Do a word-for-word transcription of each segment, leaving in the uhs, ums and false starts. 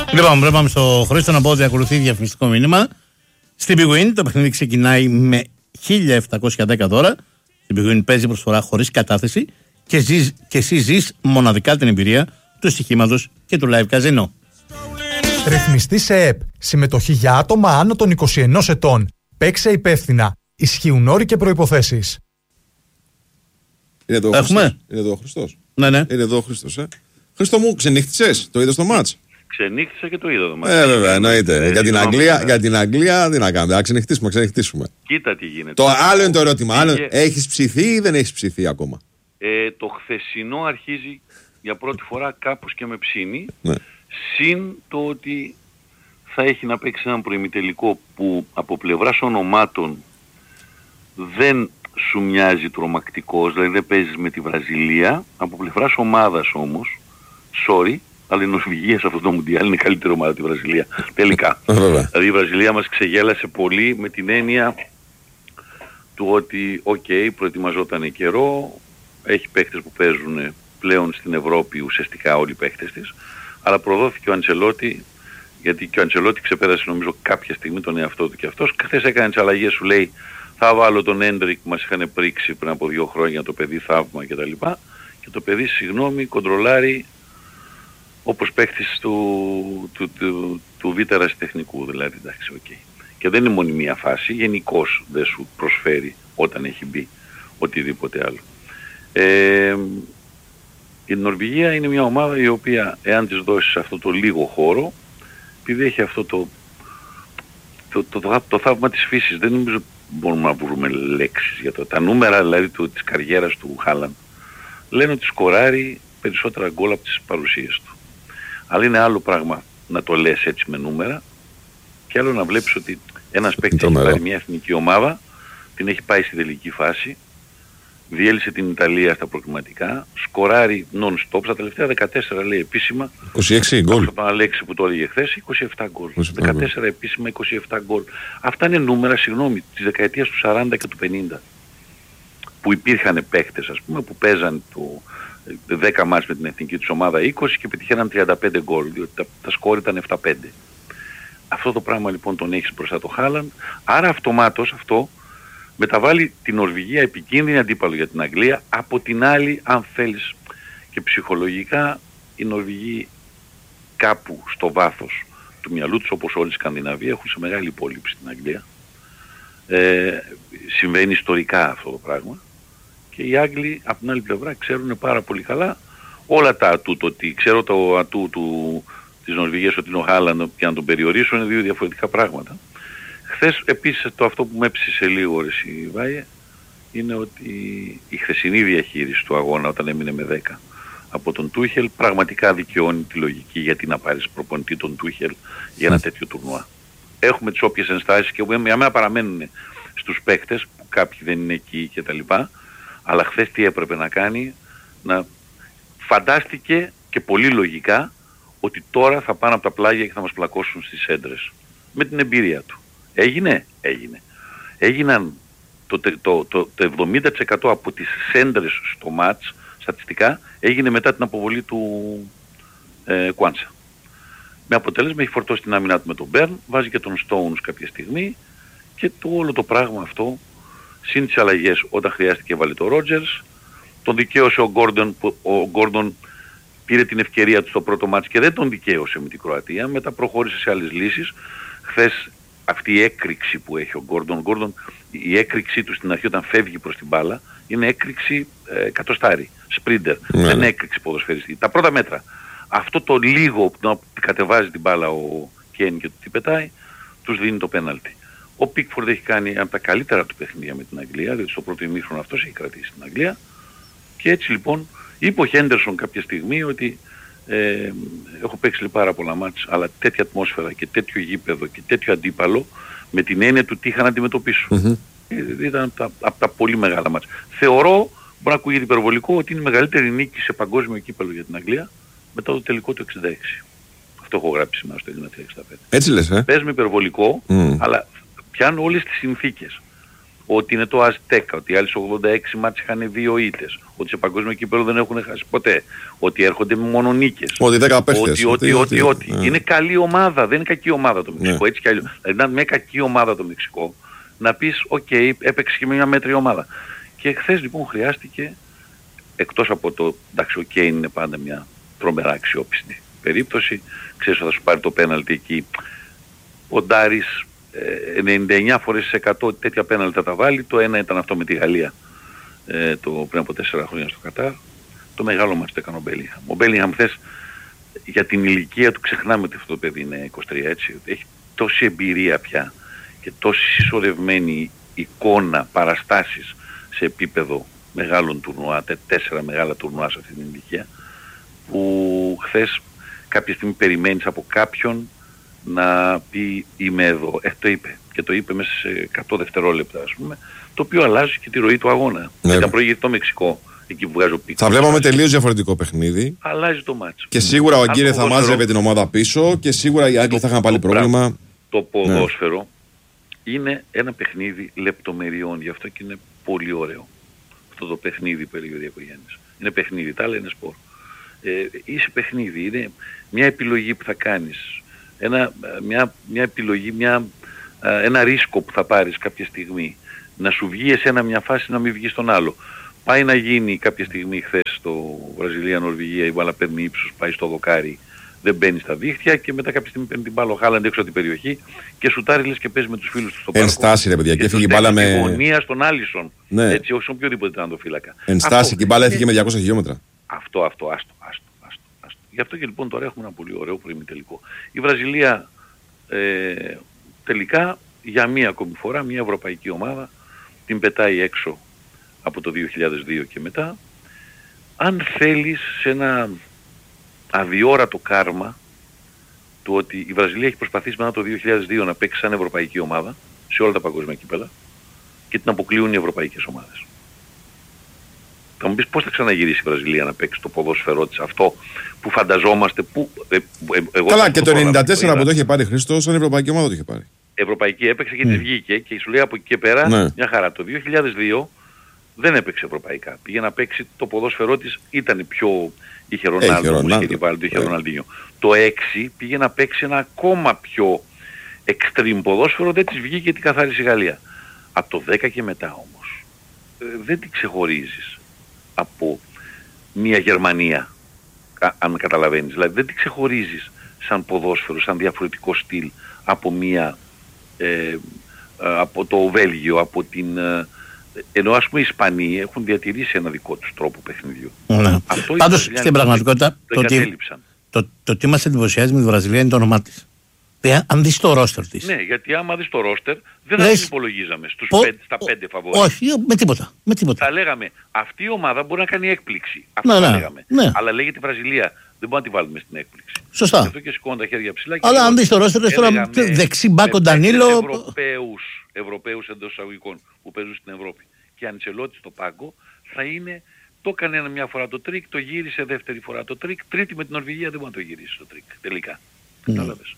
Λοιπόν, πρέπει πάμε στο Χρήστο να πω ότι ακολουθεί διαφημιστικό μήνυμα. Στην Big Win το παιχνίδι ξεκινάει με χίλια επτακόσια δέκα δώρα. Στην Big Win παίζει προσφορά χωρίς κατάθεση και, ζεις, και εσύ ζεις μοναδικά την εμπειρία του στοιχήματος και του live καζίνο. Ρυθμιστή σε ΕΠ. Συμμετοχή για άτομα άνω των είκοσι ενός ετών. Παίξε υπεύθυνα. Ισχύουν όροι και προϋποθέσεις. Είναι εδώ ο Έχουμε. Χριστός. Είναι εδώ ο Χριστός. Ναι, ναι. Είναι εδώ ο Χριστός, ε. Χριστό μου, ξενύχτησες, το είδες στο μάτς? Ξενύχτησα και το είδα το μάτς. Ε, βέβαια, εννοείται. Ε, για, την ε, Αγγλία, ε, για την Αγγλία, τι να κάνουμε, να ξενυχτήσουμε, ξενυχτήσουμε. Κοίτα τι γίνεται. Το άλλο είναι το ερώτημα. Άλλο, Είχε... έχεις ψηθεί ή δεν έχεις ψηθεί ακόμα? Ε, το χθεσινό αρχίζει για πρώτη φορά κάπως και με ψήνει. Ναι. Συν το ότι θα έχει να παίξει έναν προημιτελικό που από πλευράς ονομάτων δεν σου μοιάζει τρομακτικός, δηλαδή δεν παίζεις με τη Βραζιλία. Από πλευράς ομάδας όμως, sorry, αλλά η Νορβηγία σε αυτό το Μουντιάλ είναι η καλύτερη ομάδα τη Βραζιλία. Τελικά. Δηλαδή η Βραζιλία μας ξεγέλασε πολύ με την έννοια του ότι οκ, okay, προετοιμαζόταν καιρό, έχει παίκτες που παίζουν πλέον στην Ευρώπη ουσιαστικά όλοι οι παίκτες της, αλλά προδόθηκε ο Αντσελότη, γιατί και ο Αντσελότη ξεπέρασε νομίζω κάποια στιγμή τον εαυτό του και αυτός. Χθες έκανε τις αλλαγές, σου λέει θα βάλω τον Έντρικ που μας είχαν πρίξει πριν από δύο χρόνια, το παιδί θαύμα κτλ. Και το παιδί, συγγνώμη, κοντρολάρει όπως παίκτης του, του, του, του β' ερασιτεχνικού, δηλαδή, εντάξει, οκ. Okay. Και δεν είναι μόνο μία φάση, γενικώς δεν σου προσφέρει όταν έχει μπει οτιδήποτε άλλο. Ε, η Νορβηγία είναι μια ομάδα η οποία, εάν της δώσεις αυτό το λίγο χώρο, επειδή έχει αυτό το, το, το, το, το θαύμα της φύσης, δεν νομίζω μπορούμε να βρούμε λέξεις για το. Τα νούμερα δηλαδή του, της καριέρας του Χάλαντ λένε ότι σκοράρει περισσότερα γκολ από τις παρουσίες του. Αλλά είναι άλλο πράγμα να το λες έτσι με νούμερα και άλλο να βλέπεις ότι ένας παίκτης έχει πάρει μια εθνική ομάδα, την έχει πάει στη τελική φάση, διέλυσε την Ιταλία στα προκριματικά, σκοράρει non-stop, στα τελευταία δεκατέσσερα λέει επίσημα, είκοσι έξι γκολ. Αυτό το λέξη που το έλεγε χθες, είκοσι επτά γκολ. δεκατέσσερα επίσημα, είκοσι επτά γκολ. Αυτά είναι νούμερα, συγγνώμη, της δεκαετίας του σαράντα και του πενήντα. Που υπήρχαν παίκτες, ας πούμε, που παίζαν το δέκα μάτς με την εθνική τους ομάδα είκοσι και πετυχαίναν τριάντα πέντε γκολ, διότι τα, τα σκόρ ήταν επτά πέντε. Αυτό το πράγμα λοιπόν τον έχεις μπροστά το Χάλαντ, άρα αυτομάτως αυτό μεταβάλλει την Νορβηγία επικίνδυνη αντίπαλο για την Αγγλία. Από την άλλη, αν θέλεις και ψυχολογικά, οι Νορβηγοί κάπου στο βάθος του μυαλού τους, όπως όλη η Σκανδιναβία, έχουν σε μεγάλη υπόλοιψη στην Αγγλία. Ε, συμβαίνει ιστορικά αυτό το πράγμα. Και οι Άγγλοι από την άλλη πλευρά ξέρουν πάρα πολύ καλά όλα τα ατού, το ότι ξέρω το ατού του, της Νορβηγίας ότι είναι ο Χάλαντ και να τον περιορίσουν είναι δύο διαφορετικά πράγματα. Χθες επίσης το αυτό που με έψησε λίγο ρε Βάιε είναι ότι η χθεσινή διαχείριση του αγώνα όταν έμεινε με δέκα από τον Τούχελ πραγματικά δικαιώνει τη λογική γιατί να πάρεις προπονητή τον Τούχελ για ένα τέτοιο τουρνουά. Έχουμε τις όποιες ενστάσεις και για μένα παραμένουν στους παίκτες που κάποιοι δεν είναι εκεί κτλ. Αλλά χθες τι έπρεπε να κάνει, να φαντάστηκε και πολύ λογικά ότι τώρα θα πάνε από τα πλάγια και θα μας πλακώσουν στις έντρες. Με την εμπειρία του. Έγινε, έγινε. Έγιναν το, το, το, το, το εβδομήντα τοις εκατό από τις έντρες στο μάτς, στατιστικά, έγινε μετά την αποβολή του ε, Κουάντσα. Με αποτέλεσμα έχει φορτώσει την άμυνά του με τον Μπέρν, βάζει και τον Stones κάποια στιγμή και το όλο το πράγμα αυτό, συν τις αλλαγές όταν χρειάστηκε βάλει το Ρότζερς, τον δικαίωσε ο Γκόρντον, που ο Γκόρντον πήρε την ευκαιρία του στο πρώτο μάτς και δεν τον δικαίωσε με την Κροατία, μετά προχώρησε σε άλλες λύσεις. Χθες αυτή η έκρηξη που έχει ο Γκόρντον, ο Γκόρντον η έκρηξή του στην αρχή όταν φεύγει προς την μπάλα είναι έκρηξη ε, κατοστάρι, σπρίντερ, ναι. δεν είναι έκρηξη ποδοσφαιριστή. Τα πρώτα μέτρα. Αυτό το λίγο που κατεβάζει την μπάλα ο Κέιν και του τι πετάει, τους δίνει το πέναλτι. Ο Πίκφορντ έχει κάνει από τα καλύτερα του παιχνίδια με την Αγγλία, διότι στο πρώτο ημίχρονο αυτός έχει κρατήσει την Αγγλία. Και έτσι λοιπόν είπε ο Χέντερσον κάποια στιγμή ότι ε, έχω παίξει πάρα πολλά μάτς, αλλά τέτοια ατμόσφαιρα και τέτοιο γήπεδο και τέτοιο αντίπαλο με την έννοια του τι είχα να αντιμετωπίσω. Mm-hmm. Ήταν από τα, από τα πολύ μεγάλα μάτς. Θεωρώ, μπορεί να ακούγεται υπερβολικό, ότι είναι η μεγαλύτερη νίκη σε παγκόσμιο κύπελλο για την Αγγλία μετά το τελικό του εξήντα έξι. Αυτό έχω γράψει σήμερα στο εξήντα εξήντα πέντε. Έτσι λες, ε? Πες με υπερβολικό, mm. αλλά πιάνω όλες τις συνθήκες. ότι είναι το Αζτέκα, ότι οι άλλοι στους ογδόντα έξι μάτς είχαν δύο ήττες, ότι σε παγκόσμιο κύπελλο δεν έχουν χάσει ποτέ, ότι έρχονται με μόνο νίκες. Ότι δέκα παίχτες. Ότι, ότι, ότι, ότι. Ναι. Είναι καλή ομάδα, δεν είναι κακή ομάδα το Μεξικό, Ναι. έτσι κι αλλιώς. Δηλαδή να είναι μια κακή ομάδα το Μεξικό, να πεις, οκ, okay, έπαιξε και μια μέτρη ομάδα. Και χθες λοιπόν χρειάστηκε, εκτός από το, εντάξει, ο Κέιν είναι πάντα μια τρομερά αξιόπιστη περίπτωση, ξέρεις ότι θα σου πάρει το πέναλτι εκεί, ο Ντάρις ενενήντα εννιά φορές σε εκατό τέτοια πέναλτι θα τα βάλει, το ένα ήταν αυτό με τη Γαλλία ε, το, πριν από τέσσερα χρόνια στο Κατάρ, το μεγάλο μας το έκανε ο Μπέλιγχαμ. Ο Μπέλιγχαμ χθες για την ηλικία του, ξεχνάμε ότι αυτό το παιδί είναι είκοσι τρία, έτσι, έχει τόση εμπειρία πια και τόση συσσωρευμένη εικόνα, παραστάσεις σε επίπεδο μεγάλων τουρνουά, τέσσερα μεγάλα τουρνουά σε αυτή την ηλικία, που χθες κάποια στιγμή περιμένεις από κάποιον να πει είμαι εδώ. Ε, το είπε. Και το είπε μέσα σε εκατό δευτερόλεπτα, ας πούμε, το οποίο αλλάζει και τη ροή του αγώνα. Ναι. Ήταν προηγηθεί το Μεξικό, εκεί που βγάζω πίξο. Θα βλέπαμε τελείως διαφορετικό παιχνίδι. Αλλάζει το μάτσο. Και σίγουρα ο Αγκύρε θα ποδόσφαιρο... μάζευε την ομάδα πίσω και σίγουρα οι Άγγλοι θα είχαν πάλι πρόβλημα. Το ποδόσφαιρο ναι. είναι ένα παιχνίδι λεπτομεριών, γι' αυτό και είναι πολύ ωραίο. Αυτό το παιχνίδι που έλεγε ο Διακογέννης. Είναι παιχνίδι, τα άλλα είναι σπορ. Ε, είσαι παιχνίδι, είναι μια επιλογή που θα κάνεις. Ένα, μια, μια επιλογή, μια, ένα ρίσκο που θα πάρεις κάποια στιγμή. Να σου βγει εσένα μια φάση, να μην βγει στον άλλο. Πάει να γίνει κάποια στιγμή χθες στο Βραζιλία-Νορβηγία, η μπάλα παίρνει ύψος, πάει στο δοκάρι, δεν μπαίνει στα δίχτυα και μετά κάποια στιγμή παίρνει την μπάλα ο Χάλαντ έξω από την περιοχή και σουτάρει λες και παίζει με τους φίλους του στο πάρκο. Ενστάσει ρε παιδιά, και έφυγε η μπάλα με... γωνία στον Άλισον, ναι. έτσι, όχι στον οποιοδήποτε τερματοφύλακα. Ενστάσει και η μπάλα έφυγε με διακόσια χιλιόμετρα. Αυτό, αυτό, άστο, άστο, άστο, άστο. Γι' αυτό και λοιπόν τώρα έχουμε ένα πολύ ωραίο προημιτελικό. Η Βραζιλία ε, τελικά για μία ακόμη φορά, μία ευρωπαϊκή ομάδα την πετάει έξω από το δύο χιλιάδες δύο και μετά. Αν θέλεις σε ένα αδιόρατο κάρμα του ότι η Βραζιλία έχει προσπαθήσει μετά το δύο χιλιάδες δύο να παίξει σαν ευρωπαϊκή ομάδα σε όλα τα παγκόσμια κύπελλα και την αποκλείουν οι ευρωπαϊκές ομάδες. Θα μου πεις πώς θα ξαναγυρίσει η Βραζιλία να παίξει το ποδόσφαιρό της, αυτό που φανταζόμαστε, που... Ε, ε, εγώ καλά, και το ενενήντα τέσσερα το που το είχε πάρει Χρήστο, σαν ευρωπαϊκή ομάδα το είχε πάρει. Ευρωπαϊκή έπαιξε και mm. της βγήκε και σου λέει από εκεί και πέρα ναι. μια χαρά. Το δύο χιλιάδες δύο δεν έπαιξε ευρωπαϊκά. Πήγε να παίξει, το ποδόσφαιρό της ήταν πιο... Είχε Ρονάλντο, είχε Ροναλντίνιο. Το έξι πήγε να παίξει ένα ακόμα πιο extreme ποδόσφαιρο, δεν της βγήκε την καθάρισε η Γαλλία. Από το δέκα και μετά όμως ε, δεν την ξεχωρίζεις από μια Γερμανία, αν καταλαβαίνεις. Δηλαδή δεν την ξεχωρίζεις σαν ποδόσφαιρο, σαν διαφορετικό στυλ από μια ε, από το Βέλγιο, από την... Ε, ενώ ας πούμε οι Ισπανοί έχουν διατηρήσει ένα δικό τους τρόπο παιχνιδιού. Ναι. Πάντως στην πραγματικότητα το, το, το, το τι μας εντυπωσιάζει με τη Βραζιλία είναι το όνομά της. Αν δεις το ρόστερ της. Ναι, γιατί άμα δεις το ρόστερ δεν θα την υπολογίζαμε στους ο, πέντε, στα πέντε φαβόρια. Όχι, με τίποτα, με τίποτα. Θα λέγαμε αυτή η ομάδα μπορεί να κάνει έκπληξη. Αυτό ναι, θα ναι, λέγαμε. Ναι. Αλλά λέγεται η Βραζιλία. Δεν μπορούμε να τη βάλουμε στην έκπληξη. Σωστά. Γι' αυτό και σηκώνω τα χέρια ψηλά. Αλλά αν δεις το ρόστερ τώρα δεξί μπάκο Ντανίλο. Ευρωπαίους, Ευρωπαίους εντός εισαγωγικών που παίζουν στην Ευρώπη. Και Αντσελότη στο πάγκο θα είναι... Το έκανε μια φορά το τρίκ, το γύρισε δεύτερη φορά το τρίκ, τρίτη με την Νορβηγία δεν μπορεί να το γυρίσει το τρίκ. Τελικά. Mm. Κατάλαβες.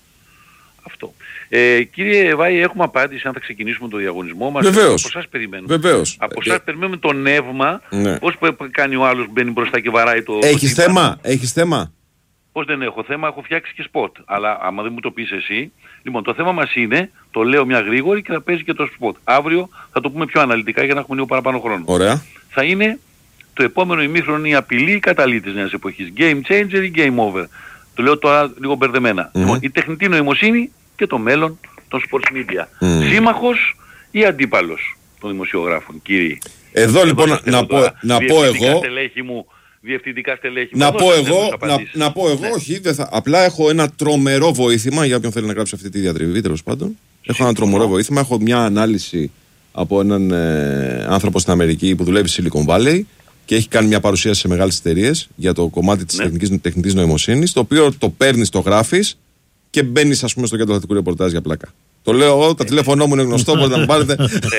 Αυτό. Ε, κύριε Βάη, έχουμε απάντηση αν θα ξεκινήσουμε το διαγωνισμό μας. Βεβαίως. Από εσάς περιμένουμε. Βεβαίως. Από εσάς ε, περιμένουμε το νεύμα. Ναι. Πώς κάνει ο άλλος, μπαίνει μπροστά και βαράει το... Έχεις το θέμα, έχεις θέμα. Πώς δεν έχω θέμα, έχω φτιάξει και σποτ. Αλλά άμα δεν μου το πεις εσύ... Λοιπόν, το θέμα μας είναι, το λέω μια γρήγορη και θα παίζει και το σποτ. Αύριο θα το πούμε πιο αναλυτικά για να έχουμε λίγο παραπάνω χρόνο. Ωραία. Θα είναι το επόμενο ημίχρονο η απειλή ή καταλή της νέας εποχής. Game changer ή game over. Το λέω τώρα λίγο μπερδεμένα. Mm-hmm. Λοιπόν, η τεχνητή νοημοσύνη και το μέλλον των sports media. Mm. Σύμμαχος ή αντίπαλος των δημοσιογράφων, κύριοι. Εδώ λοιπόν να, να, πω, να πω εγώ... Μου, διευθυντικά στελέχη μου. Να πω εγώ, να, να πω εγώ, ναι. όχι, δεν θα, απλά έχω ένα τρομερό βοήθημα για όποιον θέλει να γράψει αυτή τη διατριβή, τέλος πάντων. Έχω ένα τρομερό βοήθημα, έχω μια ανάλυση από έναν ε, άνθρωπο στην Αμερική που δουλεύει στη Silicon Valley και έχει κάνει μια παρουσίαση σε μεγάλες εταιρείες για το κομμάτι της ναι. τεχνικής, τεχνητής νοημοσύνης, το οποίο το παίρνεις, το γράφεις και μπαίνεις ας πούμε στο κέντρο αθλητικού ρεπορτάζ για πλάκα. Το λέω εγώ, το τηλέφωνό μου είναι γνωστό, μπορείτε να μου πάρετε.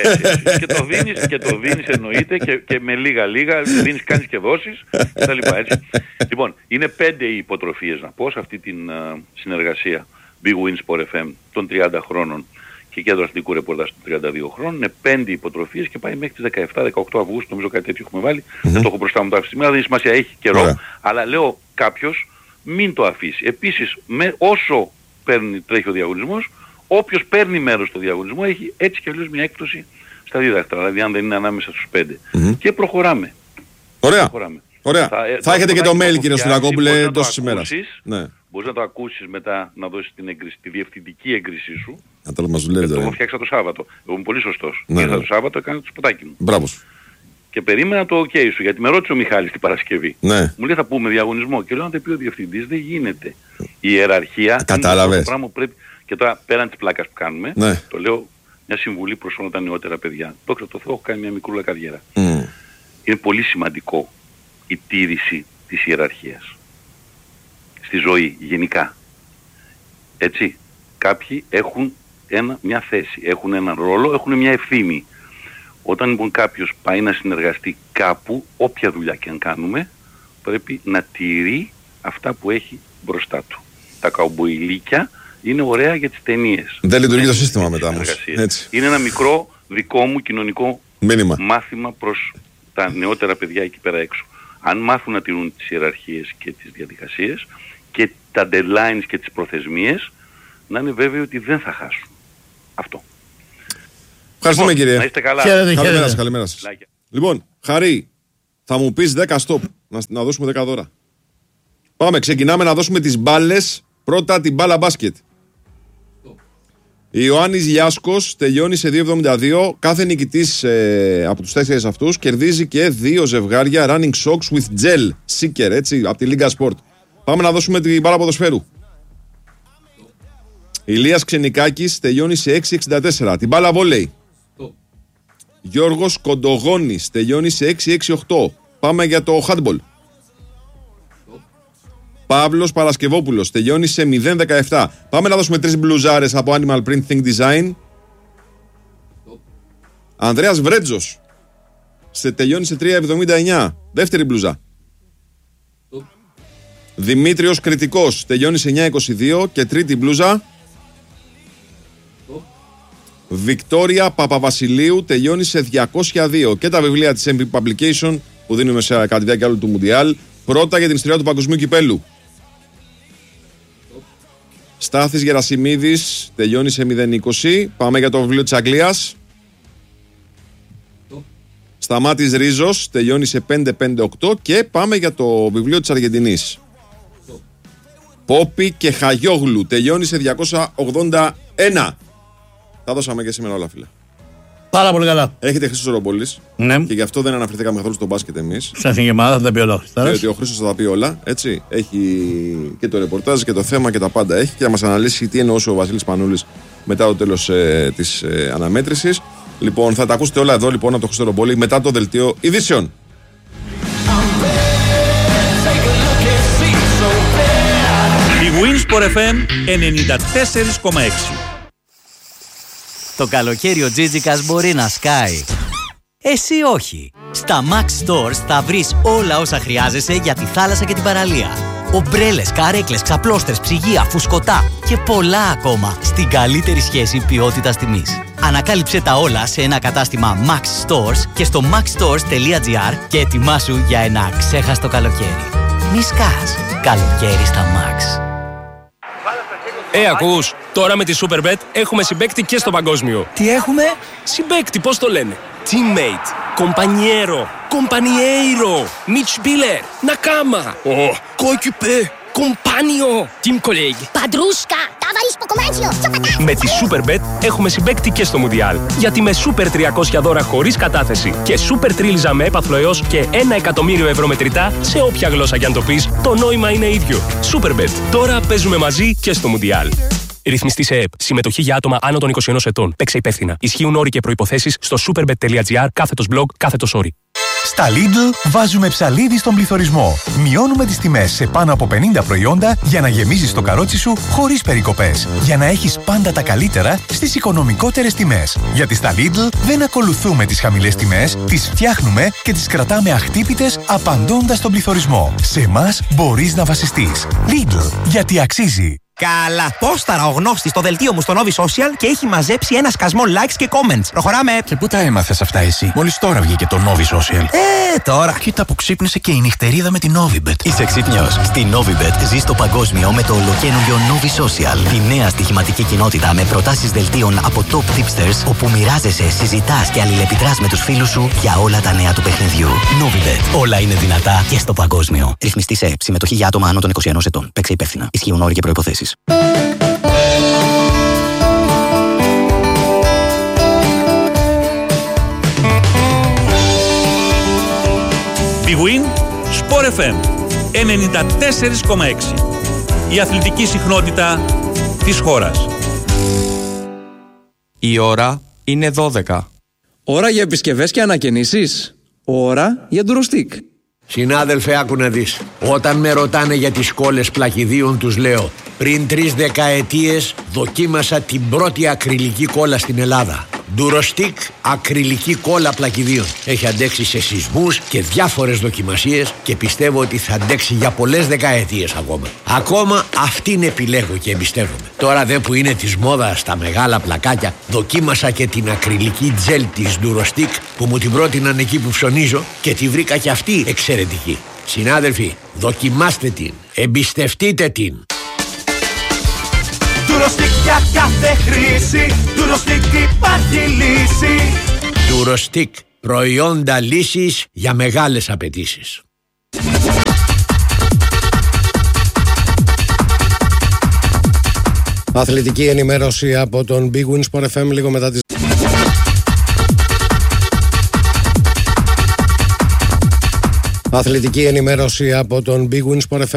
Ε, και το δίνεις, και το δίνεις εννοείται και, και με λίγα λίγα, δίνεις, κάνεις και δώσεις κτλ. Λοιπόν, είναι πέντε οι υποτροφίες να πω σε αυτή την uh, συνεργασία Big Win Sport εφ εμ των τριάντα χρόνων και κέντρο αθλητικού ρεπορτάζ των τριάντα δύο χρόνων, είναι πέντε υποτροφίες και πάει μέχρι τις δεκαεπτά δεκαοκτώ Αυγούστου, νομίζω κάτι τέτοιο έχουμε βάλει. Mm-hmm. Δεν το έχω μπροστά μου αυτή τη στιγμή, δεν έχει σημασία, έχει καιρό. Yeah. Αλλά λέω κάποιος μην το αφήσει. Επίσης, με, όσο παίρνει, τρέχει ο διαγωνισμός, όποιος παίρνει μέρος στο διαγωνισμό έχει έτσι κι αλλιώς μια έκπτωση στα δίδακτρα, δηλαδή αν δεν είναι ανάμεσα στους πέντε. Mm-hmm. Και προχωράμε. Ωραία. Προχωράμε. Ωραία. Θα, θα έχετε και το mail, κύριε Σουλακόπουλε, εντός της ημέρας. Ναι. Μπορείς να το ακούσεις μετά, να δώσεις την έγκριση, τη διευθυντική έγκρισή σου. Να το μας δουλεύετε. Το έχω φτιάξει το Σάββατο. Εγώ είμαι πολύ σωστός. Ναι, ναι. Το Σάββατο έκανα το σποτάκι μου. Μπράβο. Και περίμενα το OK σου, γιατί με ρώτησε ο Μιχάλης την Παρασκευή. Ναι. Μου λέει θα πούμε διαγωνισμό. Και λέω να το πει ο διευθυντής, δεν γίνεται. Η ιεραρχία. Κατάλαβες. Το πράγμα πρέπει... Και τώρα πέραν της πλάκας που κάνουμε, ναι. το λέω μια συμβουλή προς όλα τα νεότερα παιδιά. Δόξα τω Θεώ, έχω κάνει μια μικρούλα καριέρα. Mm. Είναι πολύ σημαντικό η τήρηση της ιεραρχίας. Στη ζωή, γενικά. Έτσι. Κάποιοι έχουν ένα, μια θέση, έχουν έναν ρόλο, έχουν μια ευθύνη. Όταν λοιπόν κάποιος πάει να συνεργαστεί κάπου, όποια δουλειά και αν κάνουμε, πρέπει να τηρεί αυτά που έχει μπροστά του. Τα καουμποϊλίκια είναι ωραία για τις ταινίες. Δεν λειτουργεί το σύστημα μετά όμως. Είναι ένα μικρό δικό μου κοινωνικό μήνυμα. Μάθημα προς τα νεότερα παιδιά εκεί πέρα έξω. Αν μάθουν να τηρούν τις ιεραρχίες και τις διαδικασίες και τα deadlines και τις προθεσμίες, να είναι βέβαιοι ότι δεν θα χάσουν. Αυτό. Ευχαριστούμε λοιπόν, κύριε. Να είστε καλά. Χαίρετε, καλημέρα σας, καλημέρα σας. Λοιπόν, Χαρή, θα μου πεις δέκα stop, να, να δώσουμε δέκα δώρα. Πάμε, ξεκινάμε να δώσουμε τις μπάλες. Πρώτα την μπάλα μπάσκετ. Ιωάννης Λιάσκος τελειώνει σε δύο εβδομήντα δύο. Κάθε νικητής ε, από τους τέσσερις αυτούς κερδίζει και δύο ζευγάρια running socks with gel seeker, έτσι, από τη Λίγκα Sport. Πάμε να δώσουμε την μπάλα ποδοσφαίρου. Ηλίας Ξενικάκης τελειώνει σε έξι εξήντα τέσσερα. Την μπάλα βόλεϊ. Γιώργος Κοντογόνης τελειώνει σε έξι έξι οκτώ. Πάμε για το handball. Παύλος Παρασκευόπουλος τελειώνει σε μηδέν δεκαεπτά. Πάμε να δώσουμε τρεις μπλουζάρες από Animal Print Think Design. Ανδρέας Βρέτζος σε τελειώνει σε τρία εβδομήντα εννιά. Δεύτερη μπλουζά. Δημήτριος Κρητικός τελειώνει σε εννιά είκοσι δύο. Και τρίτη μπλούζα. Βικτόρια Παπαβασιλείου τελειώνει σε διακόσια δύο. Και τα βιβλία της εμ πι Publication που δίνουμε σε κατά τη διάρκεια όλου του Μουντιάλ. Πρώτα για την ιστορία του Παγκοσμίου Κυπέλου. Στάθης Γερασιμίδης τελειώνει σε μηδέν είκοσι. Πάμε για το βιβλίο της Αγγλίας. Σταμάτης Ρίζος τελειώνει σε πέντε πέντε οκτώ. Και πάμε για το βιβλίο της Αργεντινής. Πόπι και Χαγιόγλου τελειώνει σε διακόσια ογδόντα ένα. Τα δώσαμε και σήμερα όλα, φίλε. Πάρα πολύ καλά. Έχετε Χρήστος Ρομπόλης. Ναι. Και γι' αυτό δεν αναφερθήκαμε καθόλου στο μπάσκετ εμείς. Σαν θυγεμάδα θα τα πει όλα. Διότι ο Χρήστος θα τα πει όλα. Έτσι. Έχει και το ρεπορτάζ και το θέμα και τα πάντα έχει. Και θα μας αναλύσει τι εννοούσε ο Βασίλης Πανούλης μετά το τέλος ε, της ε, αναμέτρησης. Λοιπόν, θα τα ακούσετε όλα εδώ λοιπόν από τον Χρήστο Ρομπόλη μετά το δελτίο ειδήσεων. Η Winsport εφ εμ ενενήντα τέσσερα κόμμα έξι. Το καλοκαίρι ο Τζίτζικας μπορεί να σκάει. Εσύ όχι. Στα Max Stores θα βρεις όλα όσα χρειάζεσαι για τη θάλασσα και την παραλία. Ομπρέλες, καρέκλες, ξαπλώστρες, ψυγεία, φουσκωτά και πολλά ακόμα στην καλύτερη σχέση ποιότητας τιμής. Ανακάλυψε τα όλα σε ένα κατάστημα Max Stores και στο maxstores τελεία gr και ετοιμάσου για ένα ξέχαστο καλοκαίρι. Μη σκάς. Καλοκαίρι στα Max. Ε, ακούς, τώρα με τη Superbet έχουμε συμπαίκτη και στο παγκόσμιο. Τι έχουμε? Συμπαίκτη, πώς το λένε? Teammate, compañero, compañeiro, Mitspieler, Nakama, oh, coéquipier, compagnon, team colleague. Padrúshka, ταβαρίς ποκομάτσιο, με τη Superbet έχουμε συμπαίκτη και στο Μουντιάλ. Γιατί με Super τριακόσια δώρα χωρίς κατάθεση και Super τρίλιζα με έπαθλο έως και ένα εκατομμύριο ευρώ μετρητά σε όποια γλώσσα κι αν το πεις, το νόημα είναι ίδιο. Superbet. Τώρα παίζουμε μαζί και στο Μουντιάλ. Ρυθμιστή σε ΕΠ. Συμμετοχή για άτομα άνω των είκοσι ενός ετών. Παίξε υπεύθυνα. Ισχύουν όροι και προϋποθέσεις στο superbet τελεία gr κάθετος blog κάθετος όροι. Στα Lidl βάζουμε ψαλίδι στον πληθωρισμό. Μειώνουμε τις τιμές σε πάνω από πενήντα προϊόντα για να γεμίζεις το καρότσι σου χωρίς περικοπές. Για να έχεις πάντα τα καλύτερα στις οικονομικότερες τιμές. Γιατί στα Lidl δεν ακολουθούμε τις χαμηλές τιμές, τις φτιάχνουμε και τις κρατάμε αχτύπητες απαντώντας στον πληθωρισμό. Σε εμάς μπορείς να βασιστείς. Lidl, γιατί αξίζει. Καλά. Πόσταρα ο γνώστης στο δελτίο μου στο Novi Social και έχει μαζέψει ένα σκασμό likes και comments. Προχωράμε. Και πού τα έμαθες αυτά εσύ? Μόλις τώρα βγήκε το Novi Social. Ε, τώρα. Κοίτα που ξύπνησε και η νυχτερίδα με την Novibet. Είσαι ξύπνιος. Στη Novibet ζεις το παγκόσμιο με το ολοκαίνουργιο Novi Social. Τη νέα στοιχηματική κοινότητα με προτάσεις δελτίων από top tipsters, όπου μοιράζεσαι, συζητάς και αλληλεπιδράς με τους φίλους σου για όλα τα νέα του παιχνιδιού. Novibet. Όλα είναι δυνατά και στο παγκόσμιο. Ρυθμιστή σε ΕΠ. Συμμετοχή για άτομα άνω των είκοσι ενός ετών. Παίξε υπεύθυνα. Ισχύουν όροι και προϋποθέσεις. Big Win Sport εφ εμ ενενήντα τέσσερα κόμμα έξι. Η αθλητική συχνότητα της χώρας. Η ώρα είναι δώδεκα. Ώρα για επισκευές και ανακαινήσεις. Ώρα για ντουροστίκ. Συνάδελφε, άκου να δεις. Όταν με ρωτάνε για τις κόλλες πλακιδίων, τους λέω: πριν τρεις δεκαετίες δοκίμασα την πρώτη ακριλική κόλλα στην Ελλάδα. Ντουροστίκ ακριλική κόλλα πλακιδίων. Έχει αντέξει σε σεισμούς και διάφορες δοκιμασίες και πιστεύω ότι θα αντέξει για πολλές δεκαετίες ακόμα. Ακόμα αυτήν επιλέγω και εμπιστεύομαι. Τώρα δε που είναι της μόδας τα μεγάλα πλακάκια, δοκίμασα και την ακριλική τζέλ της Ντουροστίκ που μου την πρότειναν εκεί που ψωνίζω και τη βρήκα και αυτή εξαιρετική. Συνάδελφοι, δοκιμάστε την, εμπιστευτείτε την. Ντουροστίκ για κάθε χρήση, Ντουροστίκ υπάρχει λύση. Ντουροστίκ, προϊόντα λύσης για μεγάλες απαιτήσεις. Αθλητική ενημέρωση από τον Big Win Sport εφ εμ λίγο μετά τις... Αθλητική ενημέρωση από τον Big Win Sport εφ εμ.